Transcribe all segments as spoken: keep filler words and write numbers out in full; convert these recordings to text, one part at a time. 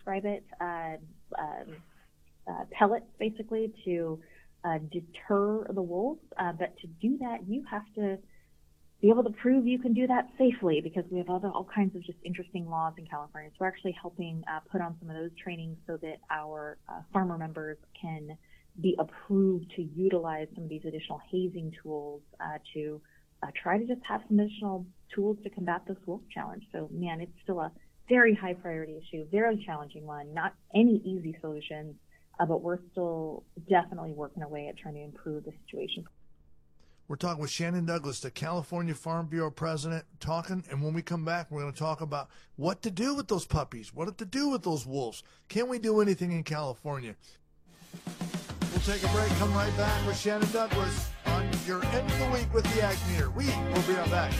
describe it, uh, um, uh, pellets basically to uh, deter the wolves. Uh, but to do that, you have to be able to prove you can do that safely, because we have other, all kinds of just interesting laws in California. So we're actually helping uh, put on some of those trainings so that our uh, farmer members can be approved to utilize some of these additional hazing tools uh, to uh, try to just have some additional tools to combat this wolf challenge. So, man, it's still a very high priority issue, very challenging one, not any easy solutions, uh, but we're still definitely working away at trying to improve the situation. We're talking with Shannon Douglas, the California Farm Bureau president, talking, and when we come back, we're going to talk about what to do with those puppies, what to do with those wolves. Can we do anything in California? We'll take a break, come right back with Shannon Douglas on your end of the week with the Ag Meter. We will be right back.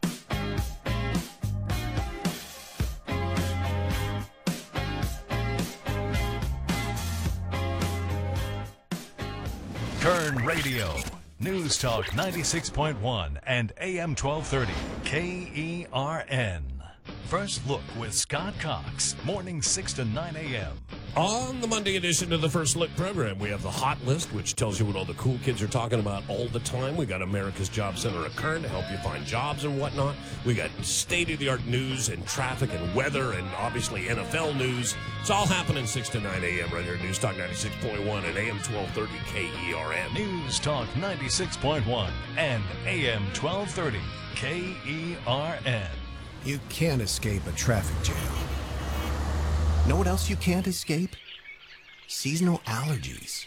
Kern Radio, News Talk ninety-six point one and A M twelve thirty, K E R N. First Look with Scott Cox, morning six to nine a.m. On the Monday edition of the First Look program, we have the Hot List, which tells you what all the cool kids are talking about all the time. We got America's Job Center at Kern to help you find jobs and whatnot. We got state-of-the-art news and traffic and weather and obviously N F L news. It's all happening six to nine a.m. right here at News Talk ninety-six point one and A M twelve thirty K E R N. News Talk ninety-six point one and A M twelve thirty K E R N. You can't escape a traffic jam. Know what else you can't escape? Seasonal allergies.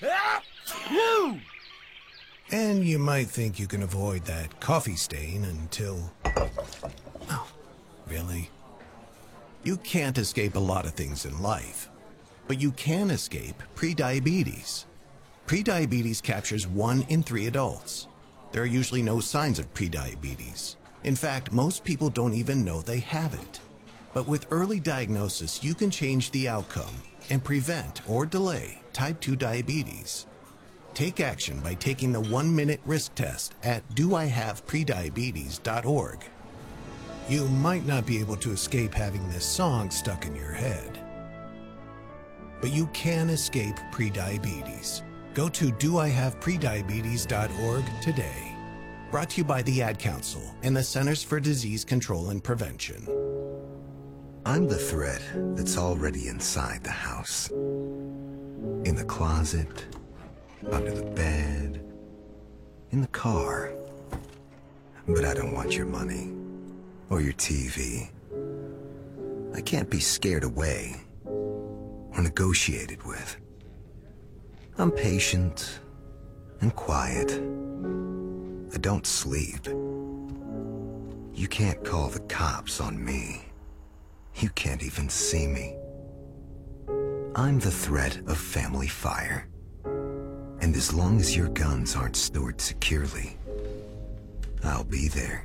And you might think you can avoid that coffee stain until... Oh, really? You can't escape a lot of things in life, but you can escape prediabetes. Prediabetes captures one in three adults. There are usually no signs of prediabetes. In fact, most people don't even know they have it. But with early diagnosis, you can change the outcome and prevent or delay type two diabetes. Take action by taking the one-minute risk test at do I have prediabetes dot org. You might not be able to escape having this song stuck in your head, but you can escape prediabetes. Go to do I have prediabetes dot org today. Brought to you by the Ad Council and the Centers for Disease Control and Prevention. I'm the threat that's already inside the house. In the closet, under the bed, in the car. But I don't want your money or your T V. I can't be scared away or negotiated with. I'm patient and quiet. I don't sleep. You can't call the cops on me. You can't even see me. I'm the threat of family fire. And as long as your guns aren't stored securely, I'll be there.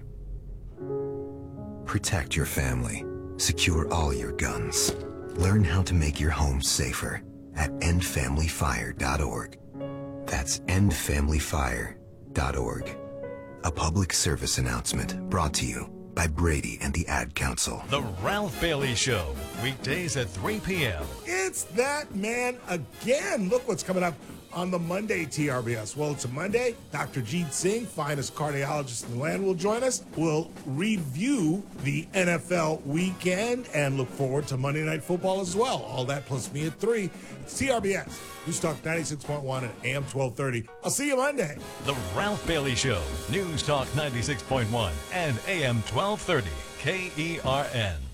Protect your family. Secure all your guns. Learn how to make your home safer at end family fire dot org. That's end family fire dot org. A public service announcement brought to you by Brady and the Ad Council. The Ralph Bailey Show, weekdays at three p.m. It's that man again. Look what's coming up on the Monday T R B S. Well, it's a Monday. Doctor Jeet Singh, finest cardiologist in the land, will join us. We'll review the N F L weekend and look forward to Monday Night Football as well. All that plus me at three. It's T R B S. News Talk ninety-six point one and A M twelve thirty. I'll see you Monday. The Ralph Bailey Show, News Talk ninety-six point one and A M twelve thirty, K E R N.